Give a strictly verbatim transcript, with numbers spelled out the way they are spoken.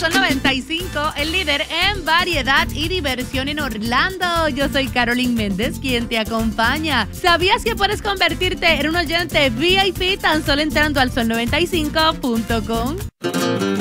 Sol noventa y cinco, el líder en variedad y diversión en Orlando. Yo soy Carolyn Méndez, quien te acompaña. ¿Sabías que puedes convertirte en un oyente V I P tan solo entrando al sol noventa y cinco punto com?